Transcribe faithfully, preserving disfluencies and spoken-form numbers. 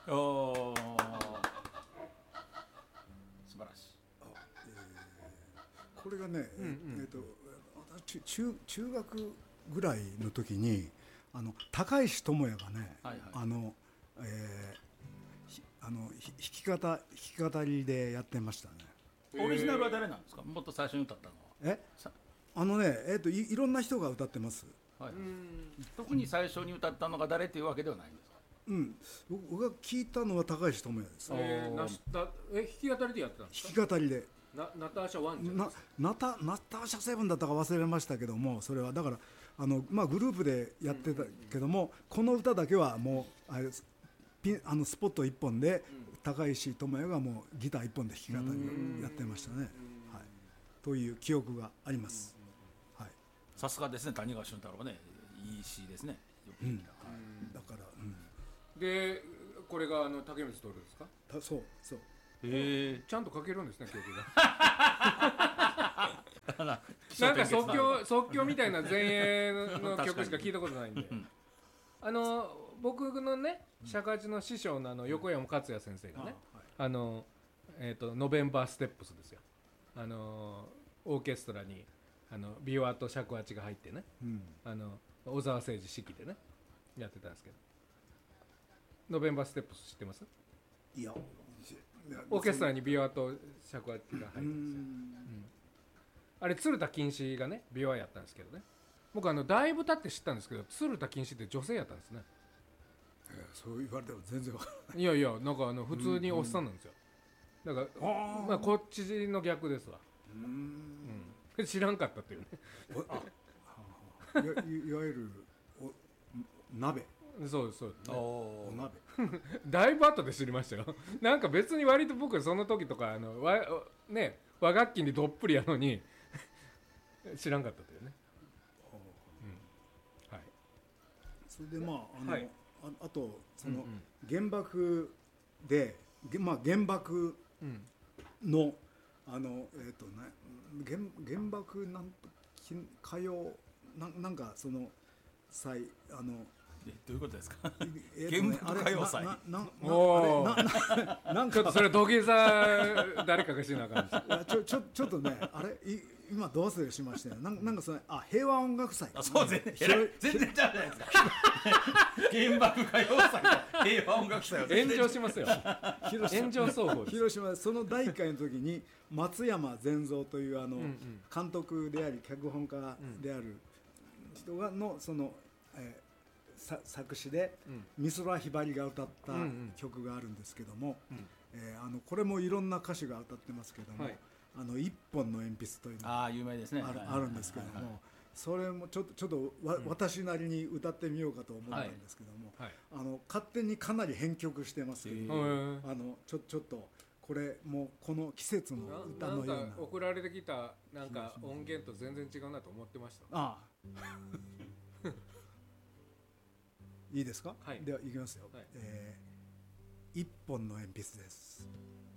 おー素晴らしい。 これがね、 うんうん、 えー、と私 中, 中学ぐらいの時にあの高石智也がね、はいはい、あの、えー、あの弾き語弾き語りでやってましたね。 オリジナルは誰なんですか？もっと最初に歌ったのは。 えあのね、えー、と い, いろんな人が歌ってます、 はい、うん特に最初に歌ったのが誰というわけではないんですか？ うん、僕が聞いたのは高石智也です。 えー、なしたえ弾き語りでやってたんですか？ 弾き語りでなナターシャワンじゃないですか？ なナタナターシャセブンだったか忘れましたけども、それはだからあの、まあ、グループでやってたけども、うんうんうん、この歌だけはもうあれピンあのスポット一本で、うん、高石智也がもうギター一本で弾き語りをやってましたね、はい、という記憶があります。 さすがですね、谷川俊太郎はね、いい詩ですね。よくうんはい、だから、うん、 でこれがあの竹光徹ですか？ たそうそう。 えー、ちゃんと書けるんですね、曲が。なんか即興即興みたいな前衛の曲しか聞いたことないんで。あの僕のね尺八の師匠のあの横山克也先生がね、うん、あのえっとノベンバーステップスですよ。あのオーケストラにあのビワと尺八が入ってね、うん、あの小沢誠二指揮でねやってたんですけど、ノベンバーステップス知ってます？ いや、 オーケストラにビワと尺八が入ってるんですよ、うん、あれ鶴田金糸がねビワやったんですけどね、僕あのだいぶ経って知ったんですけど鶴田金糸って女性やったんですね。 えー、そう言われても全然わからない。 いやいや、なんかあの普通におっさんなんですよ、だから、まあ、こっちの逆ですわ。うん、うん、知らんかったっていうね。 あい, やいわゆるお鍋。 そうですそうです、ね、 お鍋だいぶ後で知りましたよ。なんか別に割と僕その時とかあのわ、ね、和楽器にどっぷりやのに知らんかったというね、うん、はい、 それでまああの、はい、あ, あとその、うんうん、原爆で、まあ、原爆の、うん、あのえっ、ー、とね 原, 原爆なんと歌謡 な, なんかその際あのえどういうことですか？ えーね、原爆歌謡祭。 なんかちょっとそれ土下座誰かがしなあかんです。 ちょちょちょっとねあれい今どう忘れしましたね。なんなんかそれあ平和音楽祭。 あそう全然全然ちゃうじゃないですか。原爆歌謡祭と平和音楽祭は炎上しますよ。炎上奏法です。 広島でそのだいいっかいの時に松山善三というあの、うんうん、監督であり脚本家である人がのその、えー作詞で、うん、美空ひばりが歌った曲があるんですけども、うんうんえー、あのこれもいろんな歌手が歌ってますけども、はい、あの一本の鉛筆というのがあ, 有名です、ね、 あ, るあるんですけども、はいはいはい、それもちょっと、ちょっとわ、うん、私なりに歌ってみようかと思ったんですけども、はいはい、あの勝手にかなり編曲してますけども、あの ち, ょちょっとこれもうこの季節の歌のような、 なんか送られてきたなんか音源と全然違うなと思ってました。 ああいいですか、はい、ではいきますよ、はい、えー、一本の鉛筆です。